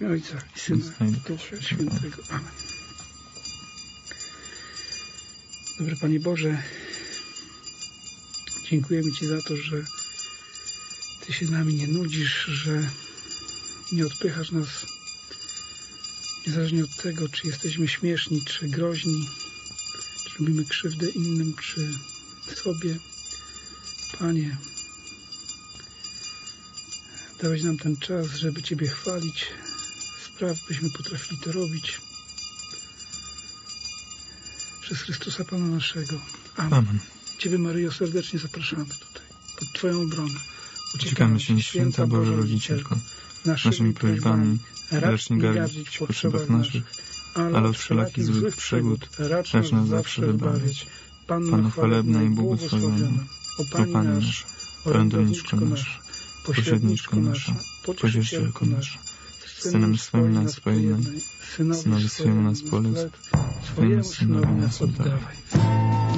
imię Ojca i Syna i Ducha Świętego. Amen. Dobry Panie Boże, dziękujemy Ci za to, że Ty się nami nie nudzisz, że nie odpychasz nas niezależnie od tego, czy jesteśmy śmieszni, czy groźni, czy robimy krzywdę innym, czy sobie. Panie, dałeś nam ten czas, żeby Ciebie chwalić. Spraw, byśmy potrafili to robić. Przez Chrystusa Pana naszego. Amen. Amen. Ciebie, Maryjo, serdecznie zapraszamy tutaj, pod Twoją obronę. Uciekamy się, święta Boże Rodzicielko, naszymi prośbami, racz nie gardzić w potrzebach naszych, ale od wszelakich złych przygód racz nas zawsze wybawiać. Panno chwalebna i błogosławiona, o Pani nasza, orędowniczko nasza, pośredniczko nasza, pocieszycielko nasza, Synem swoim nas pojednaj, Synowi swojemu nas polec, swojemu Synowi nas oddawaj.